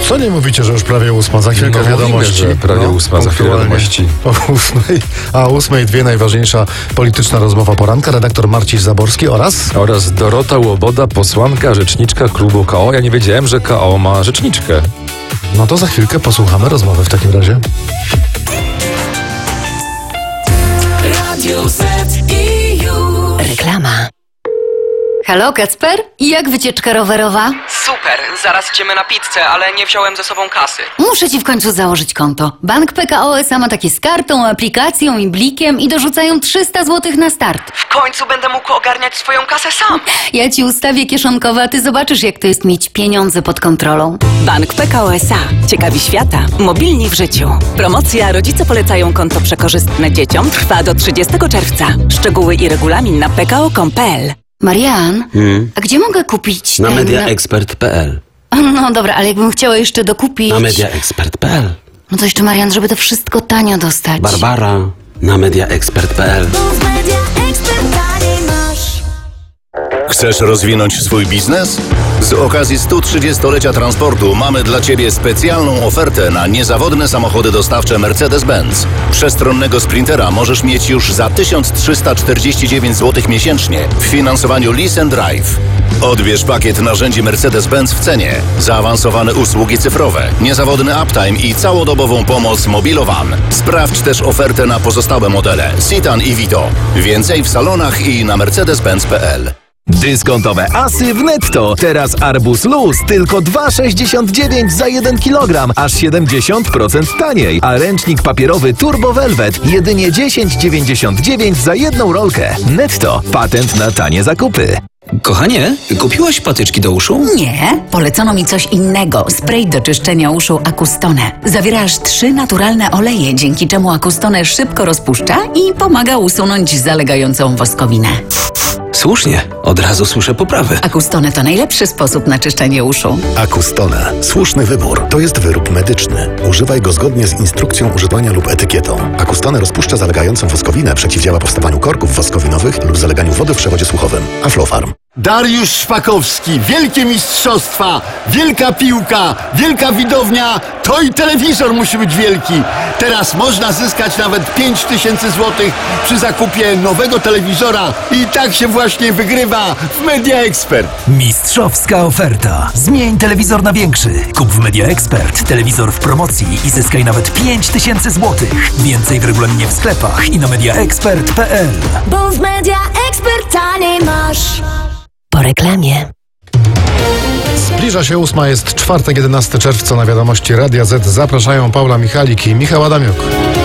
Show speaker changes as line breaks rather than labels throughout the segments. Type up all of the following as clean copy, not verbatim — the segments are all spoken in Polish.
Co nie mówicie, że już prawie 8? Za chwilkę wiadomości.
Mówimy, że prawie 8, za chwilę wiadomości.
O 8, a o 8:02 najważniejsza polityczna rozmowa poranka. Redaktor Marcin Zaborski
Oraz Dorota Łoboda, posłanka, rzeczniczka klubu KO. Ja nie wiedziałem, że KO ma rzeczniczkę.
No to za chwilkę posłuchamy rozmowy w takim razie.
Radio Z i
Reklama. Halo, Kacper? Jak wycieczka rowerowa?
Super, zaraz idziemy na pizzę, ale nie wziąłem ze sobą kasy.
Muszę ci w końcu założyć konto. Bank PKO SA ma takie z kartą, aplikacją i blikiem i dorzucają 300 zł na start.
W końcu będę mógł ogarniać swoją kasę sam.
Ja ci ustawię kieszonkowe, a ty zobaczysz, jak to jest mieć pieniądze pod kontrolą.
Bank PKO SA. Ciekawi świata. Mobilni w życiu. Promocja Rodzice polecają konto przekorzystne dzieciom trwa do 30 czerwca. Szczegóły i regulamin na pko.com.pl.
Marian, a gdzie mogę kupić
Na mediaexpert.pl.
No dobra, ale jakbym chciała jeszcze dokupić...
Na mediaexpert.pl.
No to jeszcze, Marian, żeby to wszystko tanio dostać.
Barbara. Na mediaexpert.pl.
Chcesz rozwinąć swój biznes? Z okazji 130-lecia transportu mamy dla Ciebie specjalną ofertę na niezawodne samochody dostawcze Mercedes-Benz. Przestronnego Sprintera możesz mieć już za 1349 zł miesięcznie w finansowaniu Lease and Drive. Odbierz pakiet narzędzi Mercedes-Benz w cenie, zaawansowane usługi cyfrowe, niezawodny uptime i całodobową pomoc Mobilowan. Sprawdź też ofertę na pozostałe modele Citan i Vito. Więcej w salonach i na mercedes-benz.pl.
Dyskontowe asy w Netto. Teraz arbuz luz tylko 2,69 za 1 kg, aż 70% taniej. A ręcznik papierowy Turbo Velvet jedynie 10,99 za 1 rolkę. Netto. Patent na tanie zakupy.
Kochanie, kupiłaś patyczki do uszu?
Nie, polecono mi coś innego. Spray do czyszczenia uszu Acustone. Zawiera aż 3 naturalne oleje, dzięki czemu Acustone szybko rozpuszcza i pomaga usunąć zalegającą woskowinę.
Słusznie, od razu słyszę poprawy.
Acustone to najlepszy sposób na czyszczenie uszu.
Acustone. Słuszny wybór. To jest wyrób medyczny. Używaj go zgodnie z instrukcją używania lub etykietą. Acustone rozpuszcza zalegającą woskowinę, przeciwdziała powstawaniu korków woskowinowych lub zaleganiu wody w przewodzie słuchowym. Aflofarm.
Dariusz Szpakowski, wielkie mistrzostwa, wielka piłka, wielka widownia, to i telewizor musi być wielki. Teraz można zyskać nawet 5000 zł przy zakupie nowego telewizora i tak się właśnie wygrywa w Media Expert.
Mistrzowska oferta. Zmień telewizor na większy. Kup w Media Expert telewizor w promocji i zyskaj nawet 5000 zł. Więcej w regulaminie w sklepach i na mediaexpert.pl.
Bo w Media Expert taniej masz.
Po reklamie.
Zbliża się 8, jest czwartek, 11 czerwca. Na wiadomości Radia Z zapraszają Paula Michalik i Michał Adamiuk.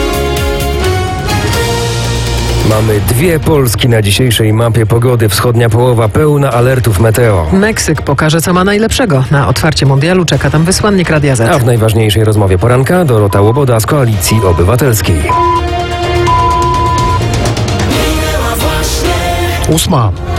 Mamy 2 Polski na dzisiejszej mapie pogody. Wschodnia połowa pełna alertów meteo.
Meksyk pokaże, co ma najlepszego. Na otwarcie mundialu czeka tam wysłannik Radia Z.
A w najważniejszej rozmowie poranka Dorota Łoboda z Koalicji Obywatelskiej.
8.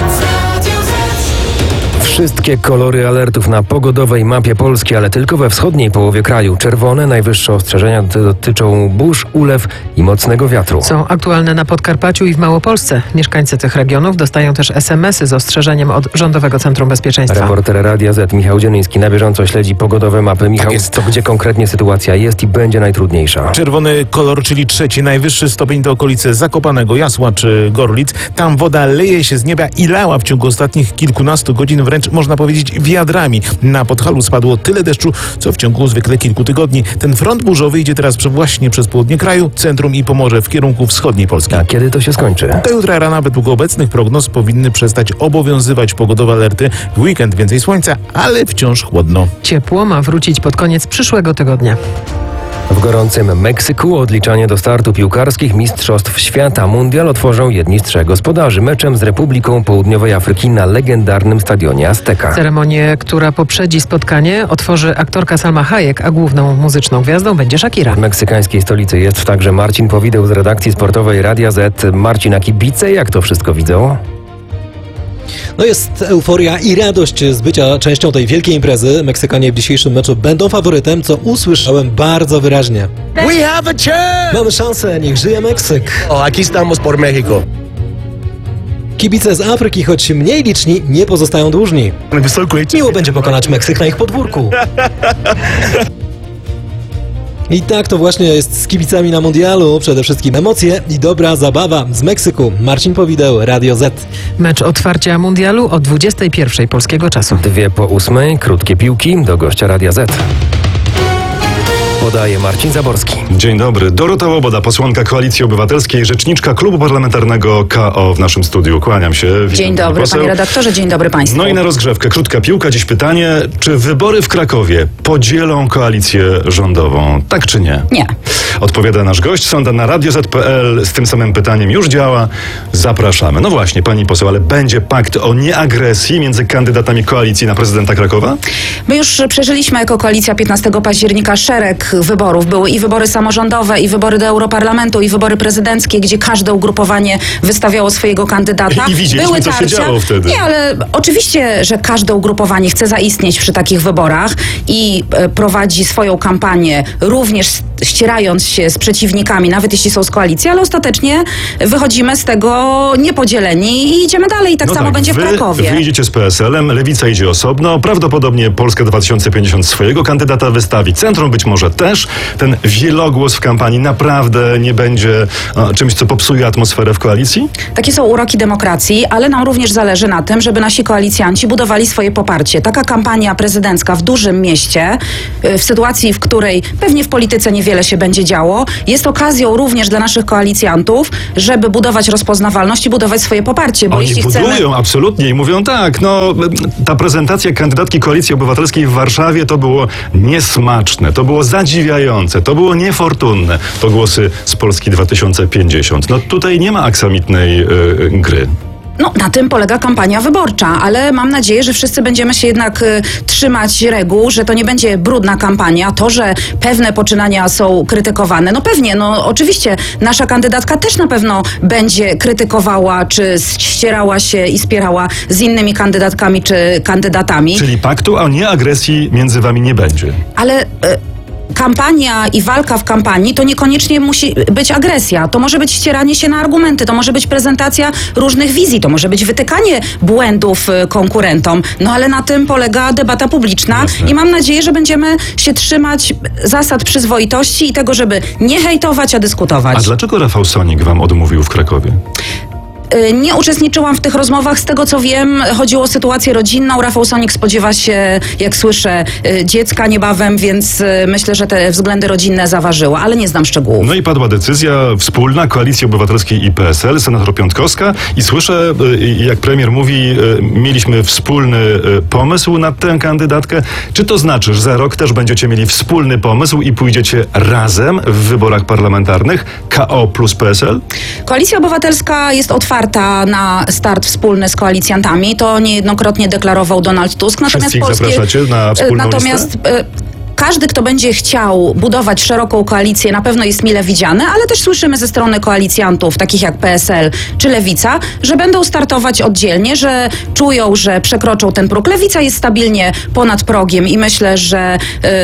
Wszystkie kolory alertów na pogodowej mapie Polski, ale tylko we wschodniej połowie kraju. Czerwone najwyższe ostrzeżenia dotyczą burz, ulew i mocnego wiatru.
Są aktualne na Podkarpaciu i w Małopolsce. Mieszkańcy tych regionów dostają też SMS-y z ostrzeżeniem od Rządowego Centrum Bezpieczeństwa.
Reporter Radia Z Michał Dziennyński na bieżąco śledzi pogodowe mapy. Michał, to gdzie konkretnie sytuacja jest i będzie najtrudniejsza?
Czerwony kolor, czyli 3. najwyższy stopień to okolice Zakopanego, Jasła czy Gorlic. Tam woda leje się z nieba i lała w ciągu ostatnich kilkunastu godzin, wręcz można powiedzieć wiadrami. Na Podhalu spadło tyle deszczu, co w ciągu zwykle kilku tygodni. Ten front burzowy idzie teraz właśnie przez południe kraju, centrum i Pomorze w kierunku wschodniej Polski.
A kiedy to się skończy?
Do jutra rana według obecnych prognoz powinny przestać obowiązywać pogodowe alerty. W weekend więcej słońca, ale wciąż chłodno.
Ciepło ma wrócić pod koniec przyszłego tygodnia.
W gorącym Meksyku odliczanie do startu piłkarskich Mistrzostw Świata. Mundial otworzą jedni z 3 gospodarzy meczem z Republiką Południowej Afryki na legendarnym stadionie Azteca.
Ceremonię, która poprzedzi spotkanie, otworzy aktorka Salma Hayek, a główną muzyczną gwiazdą będzie Shakira.
W meksykańskiej stolicy jest także Marcin Powideł z redakcji sportowej Radia Z. Marcin, a kibice jak to wszystko widzą?
No jest euforia i radość z bycia częścią tej wielkiej imprezy. Meksykanie w dzisiejszym meczu będą faworytem, co usłyszałem bardzo wyraźnie.
We have a chance!
Mamy szansę, niech żyje Meksyk.
Aquí estamos por México.
Kibice z Afryki, choć mniej liczni, nie pozostają dłużni. Miło będzie pokonać Meksyk na ich podwórku. I tak to właśnie jest z kibicami na mundialu. Przede wszystkim emocje i dobra zabawa. Z Meksyku Marcin Powideł, Radio Z.
Mecz otwarcia mundialu o 21 polskiego czasu.
7:02, krótkie piłki do gościa Radia Z. Podaje Marcin Zaborski.
Dzień dobry. Dorota Łoboda, posłanka Koalicji Obywatelskiej, rzeczniczka Klubu Parlamentarnego KO w naszym studiu. Kłaniam się. Witam,
dzień dobry, panie redaktorze, dzień dobry państwu.
No i na rozgrzewkę, krótka piłka. Dziś pytanie, czy wybory w Krakowie podzielą koalicję rządową? Tak czy nie?
Nie.
Odpowiada nasz gość. Sonda na radioz.pl z tym samym pytaniem już działa. Zapraszamy. No właśnie, pani poseł, ale będzie pakt o nieagresji między kandydatami koalicji na prezydenta Krakowa?
My już przeżyliśmy jako koalicja 15 października szereg wyborów. Były i wybory samorządowe, i wybory do Europarlamentu, i wybory prezydenckie, gdzie każde ugrupowanie wystawiało swojego kandydata.
I widzieliśmy, co się działo wtedy.
Nie, ale oczywiście, że każde ugrupowanie chce zaistnieć przy takich wyborach i prowadzi swoją kampanię, również ścierając się z przeciwnikami, nawet jeśli są z koalicji, ale ostatecznie wychodzimy z tego niepodzieleni i idziemy dalej. I tak samo będzie w Krakowie.
Wy idziecie z PSL-em, Lewica idzie osobno, prawdopodobnie Polska 2050 swojego kandydata wystawi. Centrum być może też. Ten wielogłos w kampanii naprawdę nie będzie czymś, co popsuje atmosferę w koalicji?
Takie są uroki demokracji, ale nam również zależy na tym, żeby nasi koalicjanci budowali swoje poparcie. Taka kampania prezydencka w dużym mieście, w sytuacji, w której pewnie w polityce niewiele się będzie działo, jest okazją również dla naszych koalicjantów, żeby budować rozpoznawalność i budować swoje poparcie. Bo
oni
jeśli
budują absolutnie i mówią tak, no ta prezentacja kandydatki Koalicji Obywatelskiej w Warszawie to było niesmaczne, to było zadziwiające, to było niefortunne. To głosy z Polski 2050. No tutaj nie ma aksamitnej gry.
No, na tym polega kampania wyborcza, ale mam nadzieję, że wszyscy będziemy się jednak trzymać reguł, że to nie będzie brudna kampania. To, że pewne poczynania są krytykowane, no pewnie, no oczywiście nasza kandydatka też na pewno będzie krytykowała, czy ścierała się i spierała z innymi kandydatkami czy kandydatami.
Czyli paktu o nieagresji między wami nie będzie.
Ale kampania i walka w kampanii to niekoniecznie musi być agresja. To może być ścieranie się na argumenty, to może być prezentacja różnych wizji, to może być wytykanie błędów konkurentom. No ale na tym polega debata publiczna. Jasne. I mam nadzieję, że będziemy się trzymać zasad przyzwoitości i tego, żeby nie hejtować, a dyskutować.
A dlaczego Rafał Sonik wam odmówił w Krakowie?
Nie uczestniczyłam w tych rozmowach. Z tego, co wiem, chodziło o sytuację rodzinną. Rafał Sonik spodziewa się, jak słyszę, dziecka niebawem, więc myślę, że te względy rodzinne zaważyły, ale nie znam szczegółów.
No i padła decyzja wspólna Koalicji Obywatelskiej i PSL, senator Piątkowska, i słyszę, jak premier mówi, mieliśmy wspólny pomysł na tę kandydatkę. Czy to znaczy, że za rok też będziecie mieli wspólny pomysł i pójdziecie razem w wyborach parlamentarnych KO plus PSL?
Koalicja Obywatelska jest otwarta na start wspólny z koalicjantami. To niejednokrotnie deklarował Donald Tusk.
Natomiast zapraszacie na wspólną listę?
Każdy, kto będzie chciał budować szeroką koalicję, na pewno jest mile widziany, ale też słyszymy ze strony koalicjantów, takich jak PSL czy Lewica, że będą startować oddzielnie, że czują, że przekroczą ten próg. Lewica jest stabilnie ponad progiem i myślę, że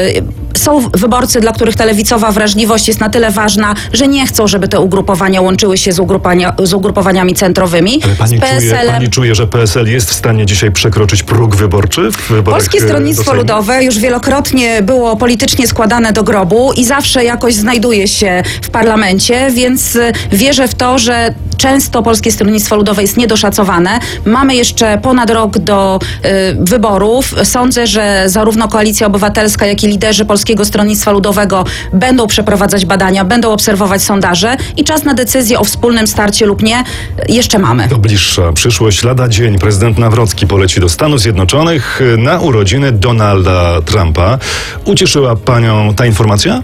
są wyborcy, dla których ta lewicowa wrażliwość jest na tyle ważna, że nie chcą, żeby te ugrupowania łączyły się z ugrupowaniami centrowymi.
Ale pani czuje, że PSL jest w stanie dzisiaj przekroczyć próg wyborczy w wyborach?
Polskie Stronnictwo Ludowe już wielokrotnie było politycznie składane do grobu i zawsze jakoś znajduje się w parlamencie, więc wierzę w to, że często Polskie Stronnictwo Ludowe jest niedoszacowane. Mamy jeszcze ponad rok do wyborów. Sądzę, że zarówno Koalicja Obywatelska, jak i liderzy Polskiego Stronnictwa Ludowego będą przeprowadzać badania, będą obserwować sondaże i czas na decyzję o wspólnym starcie lub nie jeszcze mamy.
To bliższa przyszłość. Lada dzień prezydent Nawrocki poleci do Stanów Zjednoczonych na urodziny Donalda Trumpa. Ucieszyła panią ta informacja?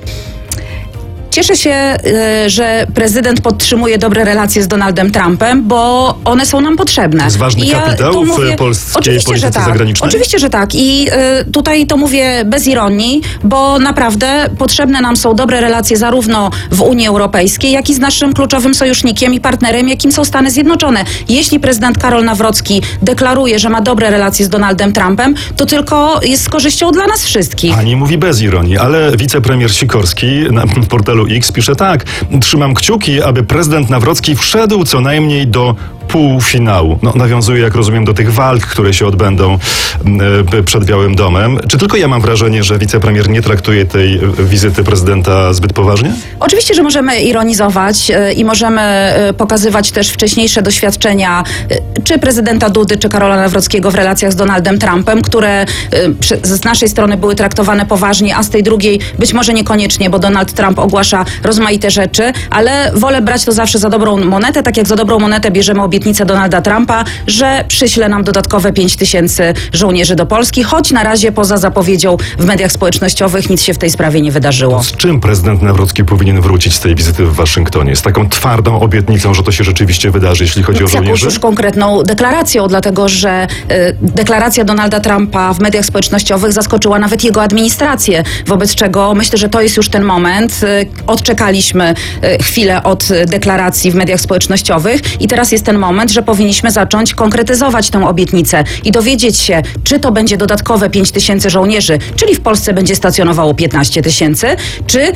Cieszę się, że prezydent podtrzymuje dobre relacje z Donaldem Trumpem, bo one są nam potrzebne.
To jest ważny kapitał w polskiej polityce zagranicznej?
Oczywiście, że tak. I tutaj to mówię bez ironii, bo naprawdę potrzebne nam są dobre relacje zarówno w Unii Europejskiej, jak i z naszym kluczowym sojusznikiem i partnerem, jakim są Stany Zjednoczone. Jeśli prezydent Karol Nawrocki deklaruje, że ma dobre relacje z Donaldem Trumpem, to tylko jest z korzyścią dla nas wszystkich.
Pani mówi bez ironii, ale wicepremier Sikorski na portalu X pisze tak: trzymam kciuki, aby prezydent Nawrocki wszedł co najmniej do półfinału. No, nawiązuje, jak rozumiem, do tych walk, które się odbędą przed Białym Domem. Czy tylko ja mam wrażenie, że wicepremier nie traktuje tej wizyty prezydenta zbyt poważnie?
Oczywiście, że możemy ironizować i możemy pokazywać też wcześniejsze doświadczenia czy prezydenta Dudy, czy Karola Nawrockiego w relacjach z Donaldem Trumpem, które z naszej strony były traktowane poważnie, a z tej drugiej być może niekoniecznie, bo Donald Trump ogłasza rozmaite rzeczy, ale wolę brać to zawsze za dobrą monetę, tak jak za dobrą monetę bierzemy obietnicę Donalda Trumpa, że przyśle nam dodatkowe 5000 żołnierzy do Polski, choć na razie poza zapowiedzią w mediach społecznościowych nic się w tej sprawie nie wydarzyło.
Z czym prezydent Nawrocki powinien wrócić z tej wizyty w Waszyngtonie? Z taką twardą obietnicą, że to się rzeczywiście wydarzy, jeśli chodzi o żołnierzy?
Już konkretną deklaracją, dlatego że deklaracja Donalda Trumpa w mediach społecznościowych zaskoczyła nawet jego administrację, wobec czego myślę, że to jest już ten moment. Odczekaliśmy chwilę od deklaracji w mediach społecznościowych i teraz jest ten moment, że powinniśmy zacząć konkretyzować tę obietnicę i dowiedzieć się, czy to będzie dodatkowe 5000 żołnierzy, czyli w Polsce będzie stacjonowało 15 000, czy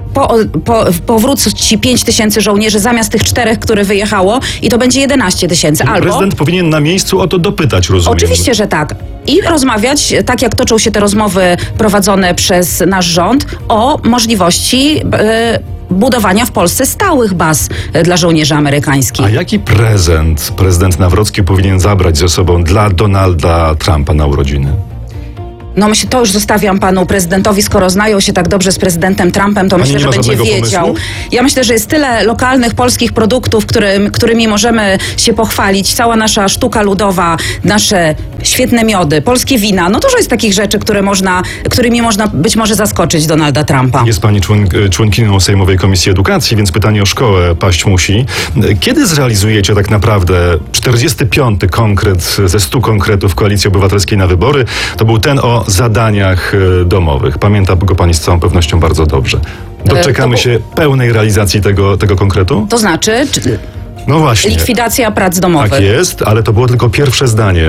powróci 5000 żołnierzy zamiast tych 4, które wyjechało i to będzie 11 000. Albo
prezydent powinien na miejscu o to dopytać, rozumiem.
Oczywiście, że tak. I rozmawiać, tak jak toczą się te rozmowy prowadzone przez nasz rząd, o możliwości budowania w Polsce stałych baz dla żołnierzy amerykańskich.
A jaki prezent prezydent Nawrocki powinien zabrać ze sobą dla Donalda Trumpa na urodziny?
No myślę, to już zostawiam panu prezydentowi, skoro znają się tak dobrze z prezydentem Trumpem, to
Pani
myślę, że będzie wiedział.
pomysłu?
Ja myślę, że jest tyle lokalnych polskich produktów, którymi możemy się pochwalić. Cała nasza sztuka ludowa, nasze świetne miody, polskie wina. No dużo jest takich rzeczy, którymi można być może zaskoczyć Donalda Trumpa.
Jest pani członkinią Sejmowej Komisji Edukacji, więc pytanie o szkołę paść musi. Kiedy zrealizujecie tak naprawdę 45. konkret ze 100 konkretów Koalicji Obywatelskiej na wybory? To był ten o zadaniach domowych. Pamięta go pani z całą pewnością bardzo dobrze. Doczekamy się pełnej realizacji tego konkretu?
To znaczy...
No właśnie.
Likwidacja prac domowych.
Tak jest, ale to było tylko pierwsze zdanie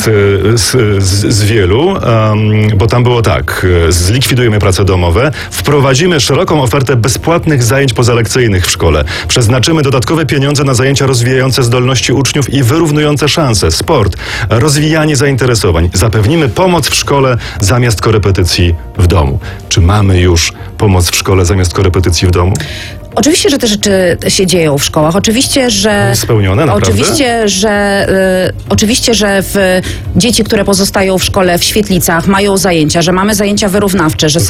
z wielu, bo tam było tak: zlikwidujemy prace domowe, wprowadzimy szeroką ofertę bezpłatnych zajęć pozalekcyjnych w szkole, przeznaczymy dodatkowe pieniądze na zajęcia rozwijające zdolności uczniów i wyrównujące szanse, sport, rozwijanie zainteresowań, zapewnimy pomoc w szkole zamiast korepetycji w domu. Czy mamy już pomoc w szkole zamiast korepetycji w domu?
Oczywiście, że te rzeczy się dzieją w szkołach. Oczywiście, że...
Spełnione, naprawdę?
Oczywiście, że dzieci, które pozostają w szkole w świetlicach, mają zajęcia, że mamy zajęcia wyrównawcze, że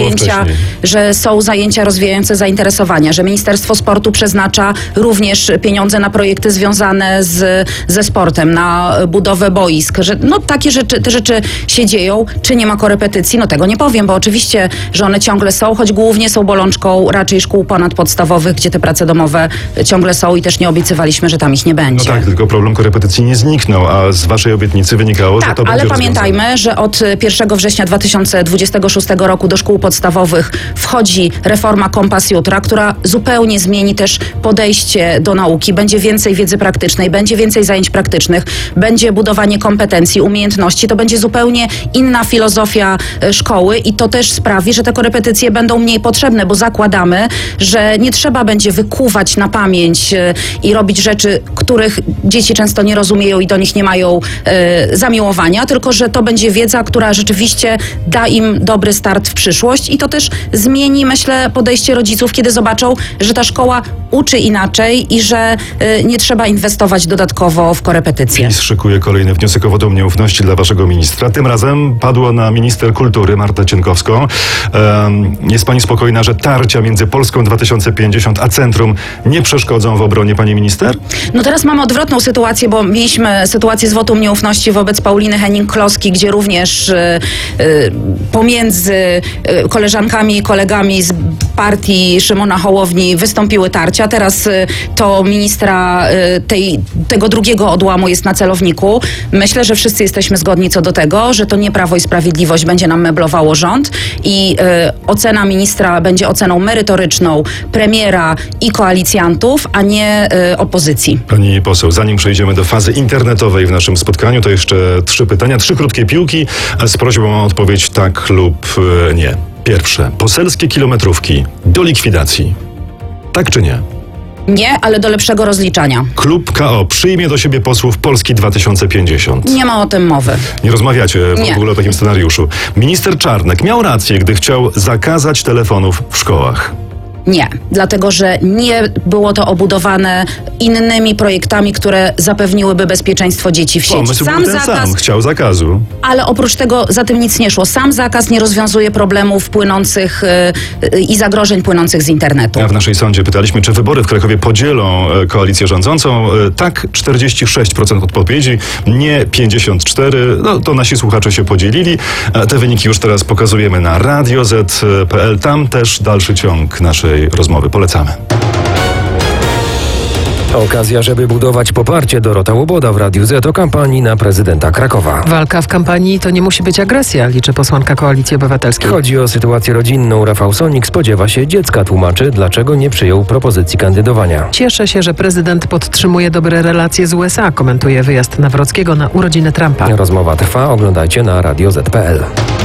są zajęcia rozwijające zainteresowania, że Ministerstwo Sportu przeznacza również pieniądze na projekty związane ze sportem, na budowę boisk, że te rzeczy się dzieją. Czy nie ma korepetycji? No tego nie powiem, bo oczywiście, że one ciągle są, choć głównie są bolączką raczej szkół ponadpodstawowych, gdzie te prace domowe ciągle są i też nie obiecywaliśmy, że tam ich nie będzie.
No tak, tylko problem korepetycji nie zniknął, a z waszej obietnicy wynikało, że to będzie
ale pamiętajmy, że od 1 września 2026 roku do szkół podstawowych wchodzi reforma Kompas Jutra, która zupełnie zmieni też podejście do nauki. Będzie więcej wiedzy praktycznej, będzie więcej zajęć praktycznych, będzie budowanie kompetencji, umiejętności. To będzie zupełnie inna filozofia szkoły i to też sprawi, że te korepetycje będą mniej potrzebne, bo zakładamy, że nie trzeba będzie wykuwać na pamięć i robić rzeczy, których dzieci często nie rozumieją i do nich nie mają zamiłowania, tylko że to będzie wiedza, która rzeczywiście da im dobry start w przyszłość i to też zmieni, myślę, podejście rodziców, kiedy zobaczą, że ta szkoła uczy inaczej i że nie trzeba inwestować dodatkowo w korepetycje.
PiS szykuje kolejny wniosek o wotum nieufności dla waszego ministra. Tym razem padło na minister kultury Martę Cienkowską. Jest pani spokojna, że tarcia między Polską 2050 a Centrum nie przeszkodzą w obronie pani minister?
No teraz mamy odwrotną sytuację, bo mieliśmy sytuację z wotum nieufności wobec Pauliny Henning-Kloski, gdzie również pomiędzy koleżankami i kolegami z partii Szymona Hołowni wystąpiły tarcia. Teraz to ministra tego drugiego odłamu jest na celowniku. Myślę, że wszyscy jesteśmy zgodni co do tego, że to nie Prawo i Sprawiedliwość będzie nam meblowało rząd i ocena ministra będzie oceną merytoryczną premiera i koalicjantów, a nie opozycji.
Pani poseł, zanim przejdziemy do fazy internetowej w naszym spotkaniu, to jeszcze 3 pytania, 3 krótkie piłki z prośbą o odpowiedź tak lub nie. Pierwsze, poselskie kilometrówki do likwidacji. Tak czy nie?
Nie, ale do lepszego rozliczania.
Klub KO przyjmie do siebie posłów Polski 2050.
Nie ma o tym mowy.
Nie rozmawiacie
Nie.
w ogóle o takim scenariuszu. Minister Czarnek miał rację, gdy chciał zakazać telefonów w szkołach.
Nie, dlatego że nie było to obudowane innymi projektami, które zapewniłyby bezpieczeństwo dzieci w sieci.
Pomysł był ten sam. Chciał zakazu.
Ale oprócz tego za tym nic nie szło. Sam zakaz nie rozwiązuje problemów płynących i zagrożeń płynących z internetu.
A w naszej sądzie pytaliśmy, czy wybory w Krakowie podzielą koalicję rządzącą. Tak, 46% odpowiedzi, nie 54%. No to nasi słuchacze się podzielili. Te wyniki już teraz pokazujemy na radioz.pl. Tam też dalszy ciąg naszej rozmowy. Polecamy.
Okazja, żeby budować poparcie. Dorota Łoboda w Radiu Z o kampanii na prezydenta Krakowa.
Walka w kampanii to nie musi być agresja, liczy posłanka Koalicji Obywatelskiej.
Chodzi o sytuację rodzinną. Rafał Sonik spodziewa się dziecka. Tłumaczy, dlaczego nie przyjął propozycji kandydowania.
Cieszę się, że prezydent podtrzymuje dobre relacje z USA, komentuje wyjazd Nawrockiego na urodziny Trumpa.
Rozmowa trwa. Oglądajcie na radioz.pl.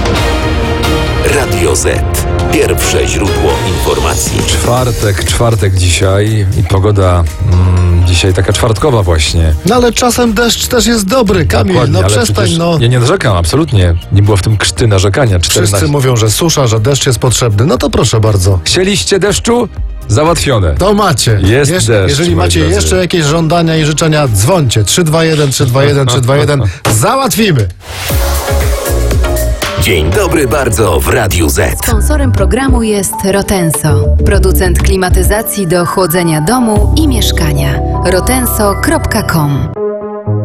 Radio Z. Pierwsze źródło informacji.
Czwartek dzisiaj i pogoda dzisiaj taka czwartkowa właśnie.
No ale czasem deszcz też jest dobry, Kamil.
Dokładnie,
No
ale
przestań,
przecież
no.
Ja nie narzekam, absolutnie. Nie było w tym krzty narzekania.
Wszyscy mówią, że susza, że deszcz jest potrzebny. No to proszę bardzo.
Chcieliście deszczu? Załatwione.
To macie.
Jest deszcz,
Jeżeli
moi
macie
drodzy.
jeszcze jakieś żądania i życzenia, dzwońcie. 321 321 321. Załatwimy.
Dzień dobry bardzo w Radiu Z.
Sponsorem programu jest Rotenso, producent klimatyzacji do chłodzenia domu i mieszkania. rotenso.com